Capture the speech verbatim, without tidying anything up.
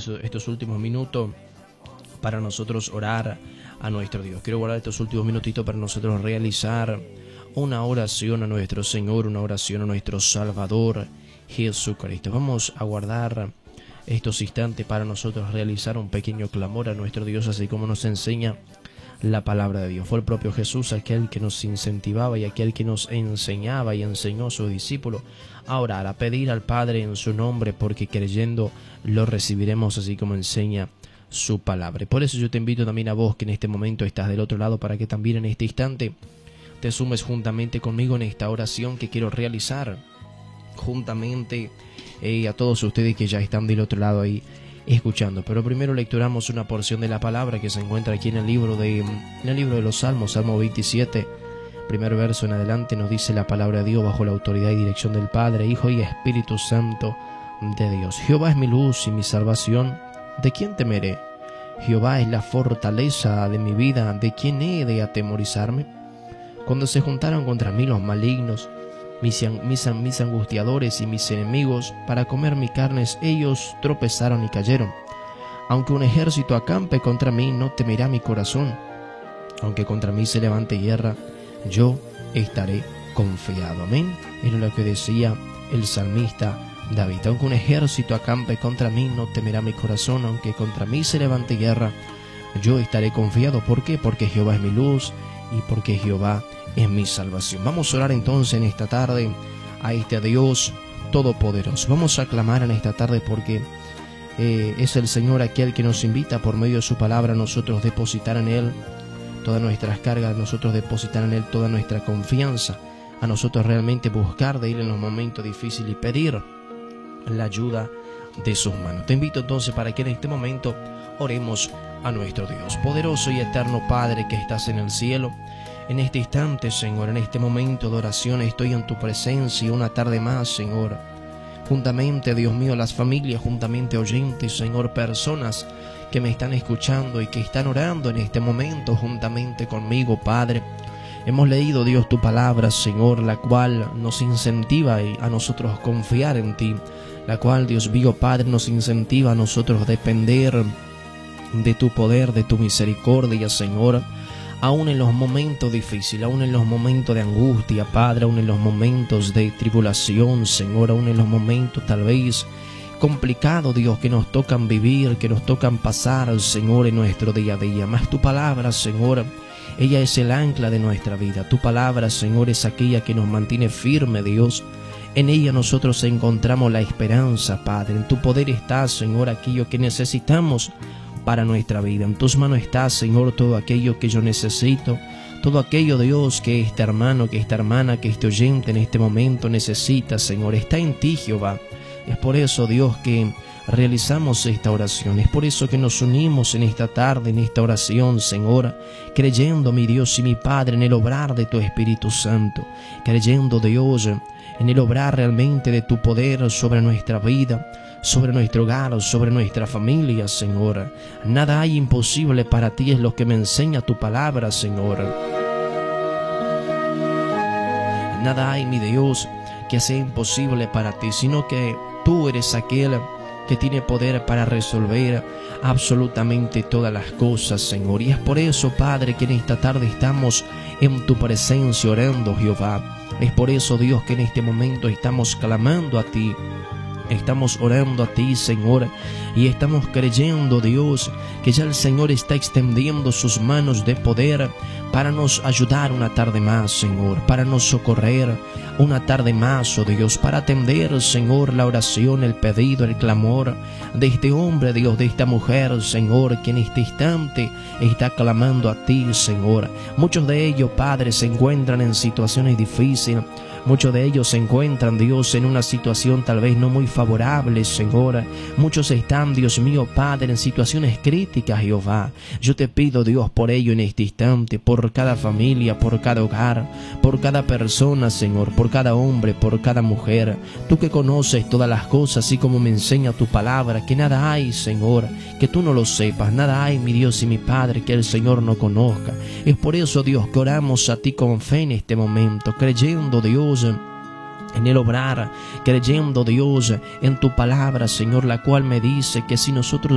eso, estos últimos minutos para nosotros orar a nuestro Dios. Quiero guardar estos últimos minutitos para nosotros realizar una oración a nuestro Señor, una oración a nuestro Salvador Jesucristo. Vamos a guardar estos instantes para nosotros realizar un pequeño clamor a nuestro Dios, así como nos enseña la palabra de Dios. Fue el propio Jesús aquel que nos incentivaba y aquel que nos enseñaba y enseñó a sus discípulos a orar, a pedir al Padre en su nombre, porque creyendo lo recibiremos, así como enseña su palabra. Y por eso yo te invito también a vos, que en este momento estás del otro lado, para que también en este instante te sumes juntamente conmigo en esta oración que quiero realizar juntamente eh, a todos ustedes que ya están del otro lado ahí escuchando. Pero primero lecturamos una porción de la palabra que se encuentra aquí en el libro de, en el libro de los Salmos, Salmo veintisiete, primer verso en adelante. Nos dice la palabra de Dios bajo la autoridad y dirección del Padre, Hijo y Espíritu Santo de Dios. Jehová es mi luz y mi salvación, ¿de quién temeré? Jehová es la fortaleza de mi vida, ¿de quién he de atemorizarme? Cuando se juntaron contra mí los malignos, mis, mis, mis angustiadores y mis enemigos, para comer mi carne, ellos tropezaron y cayeron. Aunque un ejército acampe contra mí, no temerá mi corazón. Aunque contra mí se levante guerra, yo estaré confiado. Amén. Era lo que decía el salmista David. Aunque un ejército acampe contra mí, no temerá mi corazón. Aunque contra mí se levante guerra, yo estaré confiado. ¿Por qué? Porque Jehová es mi luz y porque Jehová es mi salvación. Vamos a orar entonces en esta tarde a este Dios todopoderoso. Vamos a clamar en esta tarde porque eh, es el Señor aquel que nos invita por medio de su palabra a nosotros depositar en Él todas nuestras cargas, a nosotros depositar en Él toda nuestra confianza, a nosotros realmente buscar de Él en los momentos difíciles y pedir la ayuda de sus manos. Te invito entonces para que en este momento oremos a nuestro Dios. Poderoso y eterno Padre que estás en el cielo, en este instante, Señor, en este momento de oración, estoy en tu presencia una tarde más, Señor. Juntamente, Dios mío, las familias, juntamente oyentes, Señor, personas que me están escuchando y que están orando en este momento juntamente conmigo, Padre. Hemos leído, Dios, tu palabra, Señor, la cual nos incentiva a nosotros confiar en ti, la cual, Dios mío, Padre, nos incentiva a nosotros depender de tu poder, de tu misericordia, Señor. Aún en los momentos difíciles, aún en los momentos de angustia, Padre, aún en los momentos de tribulación, Señor, aún en los momentos tal vez complicados, Dios, que nos tocan vivir, que nos tocan pasar, Señor, en nuestro día a día. Más tu palabra, Señor, ella es el ancla de nuestra vida. Tu palabra, Señor, es aquella que nos mantiene firme, Dios. En ella nosotros encontramos la esperanza, Padre. En tu poder está, Señor, aquello que necesitamos para nuestra vida. En tus manos está, Señor, todo aquello que yo necesito, todo aquello, Dios, que este hermano, que esta hermana, que este oyente en este momento necesita, Señor, está en ti, Jehová. Es por eso, Dios, que realizamos esta oración. Es por eso que nos unimos en esta tarde, en esta oración, Señor, creyendo, mi Dios y mi Padre, en el obrar de tu Espíritu Santo, creyendo, Dios, en el obrar realmente de tu poder sobre nuestra vida, sobre nuestro hogar, sobre nuestra familia, Señor. Nada hay imposible para ti, es lo que me enseña tu palabra, Señor. Nada hay, mi Dios, que sea imposible para ti, sino que tú eres aquel que tiene poder para resolver absolutamente todas las cosas, Señor. Y es por eso, Padre, que en esta tarde estamos en tu presencia orando, Jehová. Es por eso, Dios, que en este momento estamos clamando a ti. Estamos orando a ti, Señor, y estamos creyendo, Dios, que ya el Señor está extendiendo sus manos de poder para nos ayudar una tarde más, Señor, para nos socorrer una tarde más, oh Dios, para atender, Señor, la oración, el pedido, el clamor de este hombre, Dios, de esta mujer, Señor, que en este instante está clamando a ti, Señor. Muchos de ellos, Padre, se encuentran en situaciones difíciles. Muchos de ellos se encuentran, Dios, en una situación tal vez no muy favorable, Señor. Muchos están, Dios mío, Padre, en situaciones críticas, Jehová. Yo te pido, Dios, por ello en este instante, por cada familia, por cada hogar, por cada persona, Señor, por cada hombre, por cada mujer. Tú que conoces todas las cosas, así como me enseña tu palabra, que nada hay, Señor, que tú no lo sepas. Nada hay, mi Dios y mi Padre, que el Señor no conozca. Es por eso, Dios, que oramos a ti con fe en este momento, creyendo, Dios, en el obrar, creyendo, Dios, en tu palabra, Señor, la cual me dice que si nosotros